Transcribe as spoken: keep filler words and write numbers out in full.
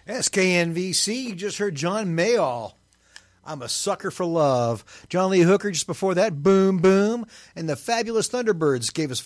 S K N V C, you just heard John Mayall. I'm a Sucker for Love. John Lee Hooker just before that, Boom Boom. And the Fabulous Thunderbirds gave us